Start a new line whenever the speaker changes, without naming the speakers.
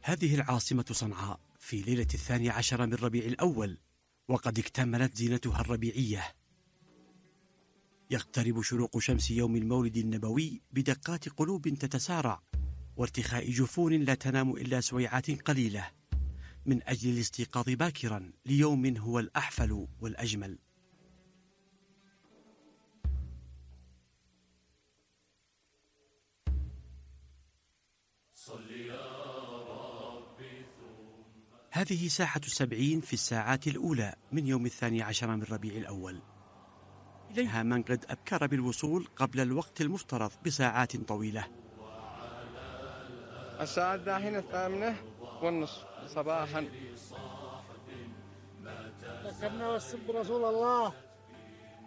هذه العاصمة صنعاء في ليلة 12 من ربيع الأول، وقد اكتملت زينتها الربيعية. يقترب شروق شمس يوم المولد النبوي بدقات قلوب تتسارع وارتخاء جفون لا تنام إلا سويعات قليلة من أجل الاستيقاظ باكرا ليوم هو الأحفل والأجمل. هذه ساحة 70 في الساعات الأولى من يوم 12 من ربيع الأول. إليها من قد أبكر بالوصول قبل الوقت المفترض بساعات طويلة.
الساعة داحين 8:30 صباحا.
ذكرنا والسب رسول الله